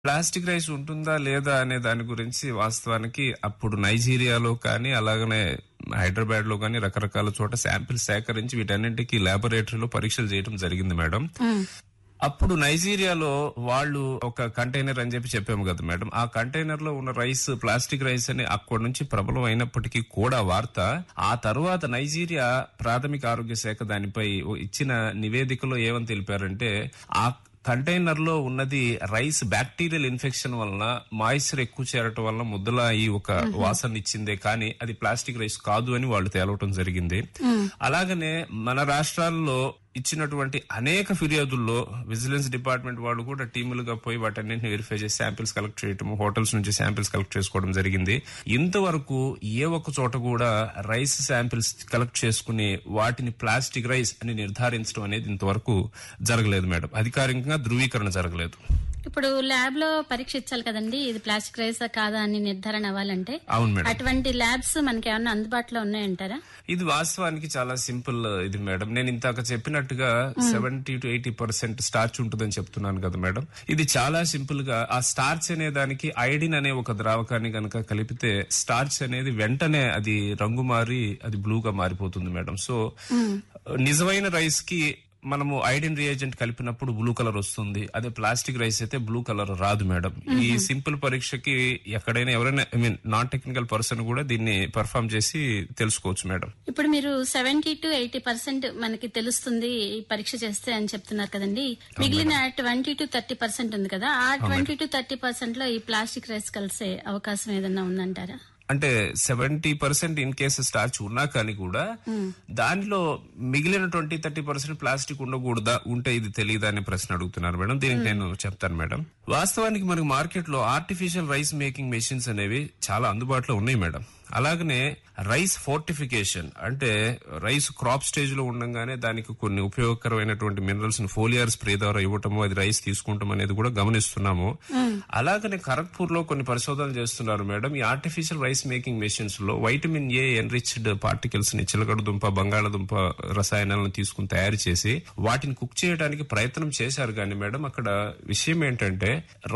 Plastic rice ఉంటుందా లేదా అనే దాని గురించి వాస్తవానికి అప్పుడు నైజీరియాలో కానీ అలాగనే హైదరాబాద్ లో కానీ రకరకాల చోట శాంపిల్స్ సేకరించి వీటన్నింటికి ల్యాబొరేటరీలో పరీక్షలు చేయడం జరిగింది మేడం. అప్పుడు నైజీరియాలో వాళ్ళు ఒక కంటైనర్ అని చెప్పాము కదా మేడం. ఆ కంటైనర్ లో ఉన్న రైస్ ప్లాస్టిక్ రైస్ అని అక్కడి నుంచి ప్రబలం అయినప్పటికీ కూడా వార్త ఆ తర్వాత నైజీరియా ప్రాథమిక ఆరోగ్య శాఖ దానిపై ఇచ్చిన నివేదికలో ఏమని తెలిపారంటే ఆ కంటైనర్ లో ఉన్నది రైస్ బ్యాక్టీరియల్ ఇన్ఫెక్షన్ వలన మాయిశ్చర్ ఎక్కువ చేరటం వలన ముద్దలా ఈ ఒక వాసన ఇచ్చిందే కానీ అది ప్లాస్టిక్ రైస్ కాదు అని వాళ్ళు తేలవటం జరిగింది. అలాగనే మన రాష్ట్రాల్లో ఇచ్చినటువంటి అనేక ఫిర్యాదుల్లో విజిలెన్స్ డిపార్ట్మెంట్ వాళ్ళు కూడా టీములుగా పోయి వాటన్నింటిని వెరిఫై చేసి శాంపిల్స్ కలెక్ట్ చేయటం, హోటల్స్ నుంచి శాంపిల్స్ కలెక్ట్ చేసుకోవడం జరిగింది. ఇంతవరకు ఏ ఒక్క చోట కూడా రైస్ శాంపిల్స్ కలెక్ట్ చేసుకుని వాటిని ప్లాస్టిక్ రైస్ అని నిర్ధారించడం అనేది ఇంతవరకు జరగలేదు మేడం. అధికారికంగా ధృవీకరణ జరగలేదు. ఇప్పుడు ల్యాబ్ లో పరీక్ష ఇచ్చాలి కదండి, ఇది ప్లాస్టిక్ రైస్ కాదా అని నిర్ధారణ అవ్వాలంటే. అవును మేడం. అటువంటి ల్యాబ్స్ మనకి ఏమన్నా అందుబాటులో ఉన్నాయంటారా? ఇది వాస్తవానికి చాలా సింపుల్ ఇది మేడం. నేను ఇంతక చెప్పినట్టుగా 70 to 80% స్టార్చ్ ఉంటుందని చెప్తున్నాను కదా మేడం. ఇది చాలా సింపుల్ గా ఆ స్టార్చ్ అనే దానికి ఐడిన్ అనే ఒక ద్రావకాన్ని గనక కలిపితే స్టార్చ్ అనేది వెంటనే అది రంగు మారి అది బ్లూగా మారిపోతుంది మేడం. సో నిజమైన రైస్ కి మనము ఐడిన్ రియేజెంట్ కలిపినప్పుడు బ్లూ కలర్ వస్తుంది. అదే ప్లాస్టిక్ రైస్ అయితే బ్లూ కలర్ రాదు మేడం. ఈ సింపుల్ పరీక్షకి ఎక్కడైనా ఎవరైనా నాన్ టెక్నికల్ పర్సన్ కూడా దీన్ని పర్ఫామ్ చేసి తెలుసుకోవచ్చు మేడం. ఇప్పుడు మీరు 70 to 80% మనకి తెలుస్తుంది ఈ పరీక్ష చేస్తే అని చెప్తున్నారు కదండి. మిగిలిన 20 to 30% ఉంది కదా, ఆ 20 to 30% లో ఈ ప్లాస్టిక్ రైస్ కలిసే అవకాశం ఏదన్నా ఉందంటారా? అంటే 70% ఇన్ కేసు స్టార్చ్ ఉన్నా కానీ కూడా దానిలో మిగిలిన 20-30% ప్లాస్టిక్ ఉండకూడదా, ఉంటే ఇది తెలియదా అనే ప్రశ్న అడుగుతున్నారు మేడం. దీనికి నేను చెప్తాను మేడం. వాస్తవానికి మనకి మార్కెట్ లో ఆర్టిఫిషియల్ రైస్ మేకింగ్ మెషిన్స్ అనేవి చాలా అందుబాటులో ఉన్నాయి మేడం. అలాగనే రైస్ ఫోర్టిఫికేషన్ అంటే రైస్ క్రాప్ స్టేజ్ లో ఉండగానే దానికి కొన్ని ఉపయోగకరమైనటువంటి మినరల్స్ ఫోలియర్ స్ప్రే ద్వారా ఇవ్వటము, అది రైస్ తీసుకుంటాం అనేది కూడా గమనిస్తున్నాము. అలాగనే ఖరగ్పూర్ లో కొన్ని పరిశోధనలు చేస్తున్నారు మేడం. ఈ ఆర్టిఫిషియల్ రైస్ మేకింగ్ మెషిన్స్ లో వైటమిన్ ఏ ఎన్రిచ్డ్ పార్టికల్స్ ని చిలకడ దుంప, బంగాళదుంప రసాయనాలను తీసుకుని తయారు చేసి వాటిని కుక్ చేయడానికి ప్రయత్నం చేశారు. కానీ మేడం అక్కడ విషయం ఏంటంటే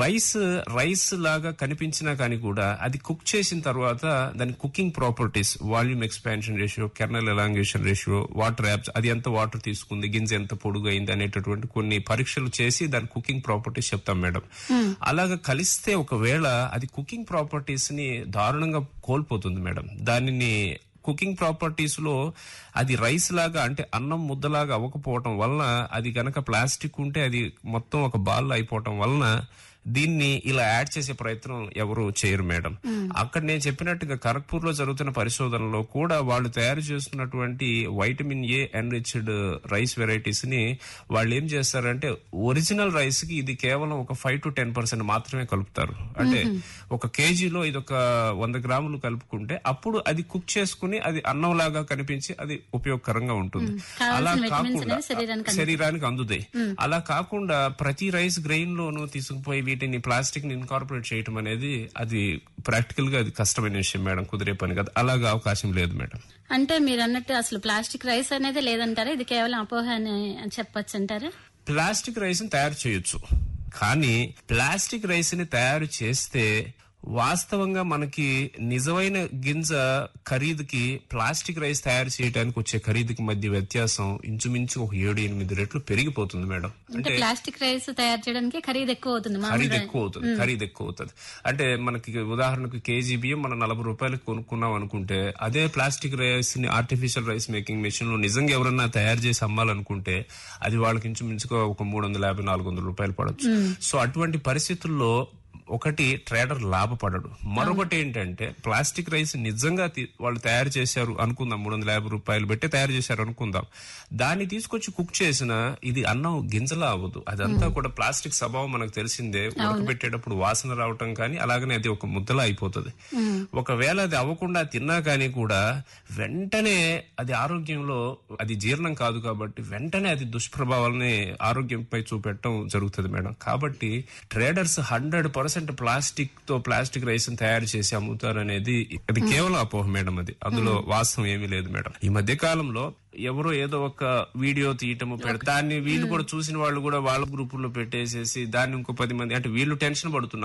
రైస్ లాగా కనిపించినా కానీ కూడా అది కుక్ చేసిన తర్వాత దాని cooking properties, volume expansion ratio, kernel elongation ratio, water abs, అది ఎంత వాటర్ తీసుకుంది, గింజ ఎంత పొడుగు అయింది అనేటటువంటి కొన్ని పరీక్షలు చేసి దాని కుకింగ్ ప్రాపర్టీస్ చెప్తాం మేడం. అలాగా కలిస్తే ఒకవేళ అది కుకింగ్ ప్రాపర్టీస్ ని దారుణంగా కోల్పోతుంది మేడం. దానిని కుకింగ్ ప్రాపర్టీస్ లో అది రైస్ లాగా అంటే అన్నం ముద్దలాగా అవ్వకపోవటం వలన, అది గనక ప్లాస్టిక్ ఉంటే అది మొత్తం ఒక బాల్ అయిపోవటం వలన దీన్ని ఇలా యాడ్ చేసే ప్రయత్నం ఎవరు చేయరు మేడం. అక్కడ నేను చెప్పినట్టుగా ఖరగ్పూర్ లో జరుగుతున్న పరిశోధనలో కూడా వాళ్ళు తయారు చేస్తున్నటువంటి vitamin A enriched rice varieties ని వాళ్ళు ఏం చేస్తారంటే ఒరిజినల్ రైస్ కి ఇది కేవలం ఒక 5 to 10% మాత్రమే కలుపుతారు. అంటే ఒక కేజీలో ఇది ఒక 100 గ్రాములు కలుపుకుంటే అప్పుడు అది కుక్ చేసుకుని అది అన్నం లాగా కనిపించి అది ఉపయోగకరంగా ఉంటుంది. అలా కాకుండా శరీరానికి అందుతాయి. అలా కాకుండా ప్రతి రైస్ గ్రెయిన్ లోను తీసుకుపోయి వీటిని ప్లాస్టిక్ ని ఇన్కార్పొరేట్ చేయడం అనేది అది ప్రాక్టికల్ గా అది కష్టమైన విషయం మేడం, కుదిరే పని కాదు. అలాగా అవకాశం లేదు మేడం. అంటే మీరు అన్నట్టు అసలు ప్లాస్టిక్ రైస్ అనేది లేదంటారా? ఇది కేవలం అపోహ అని చెప్పొచ్చు అంటారా? ప్లాస్టిక్ రైస్ ని తయారు చేయొచ్చు, కానీ ప్లాస్టిక్ రైస్ ని తయారు చేస్తే వాస్తవంగా మనకి నిజమైన గింజ ఖరీదుకి ప్లాస్టిక్ రైస్ తయారు చేయడానికి వచ్చే ఖరీదుకి మధ్య వ్యత్యాసం ఇంచుమించు ఒక 7-8 రెట్లు పెరిగిపోతుంది మేడం. అంటే ప్లాస్టిక్ రైస్ తయారు చేయడానికి ఖరీదు ఎక్కువ అవుతుంది. ఖరీదు ఎక్కువ అవుతుంది. అంటే మనకి ఉదాహరణకు కేజీ బియ్యం మనం 40 రూపాయలకు కొనుక్కున్నాం అనుకుంటే, అదే ప్లాస్టిక్ రైస్ ని ఆర్టిఫిషియల్ రైస్ మేకింగ్ మెషిన్ లో నిజంగా ఎవరన్నా తయారు చేసి అమ్మాలనుకుంటే అది వాళ్ళకి ఇంచుమించుగా ఒక 350-400 రూపాయలు పడవచ్చు. సో అటువంటి పరిస్థితుల్లో ఒకటి ట్రేడర్ లాభపడడు, మరొకటి ఏంటంటే ప్లాస్టిక్ రైస్ నిజంగా వాళ్ళు తయారు చేశారు అనుకుందాం, 350 రూపాయలు పెట్టి తయారు చేశారు అనుకుందాం, దాన్ని తీసుకొచ్చి కుక్ చేసిన ఇది అన్నం గింజలా అవ్వదు. అదంతా కూడా ప్లాస్టిక్ స్వభావం మనకు తెలిసిందే. ఉడకబెట్టేటప్పుడు వాసన రావటం కానీ అలాగనే అది ఒక ముద్దలా అయిపోతుంది. ఒకవేళ అది అవ్వకుండా తిన్నా కానీ కూడా వెంటనే అది ఆరోగ్యంలో అది జీర్ణం కాదు కాబట్టి వెంటనే అది దుష్ప్రభావాలని ఆరోగ్యంపై చూపెట్టడం జరుగుతుంది మేడం. కాబట్టి ట్రేడర్స్ 100% 100% ప్లాస్టిక్ రైస్ తయారు చేసి అమ్ముతారు అనేది అది కేవలం అపోహ మేడం. అది అందులో వాస్తవం ఏమీ లేదు మేడం. ఈ మధ్య కాలంలో ఎవరో ఏదో ఒక వీడియో తీయటము దాన్ని వీళ్ళు కూడా చూసిన వాళ్ళు కూడా వాళ్ళ గ్రూపుల్లో పెట్టేసేసి దాన్ని ఇంకో 10 మంది అంటే వీళ్ళు టెన్షన్ పడుతున్నారు.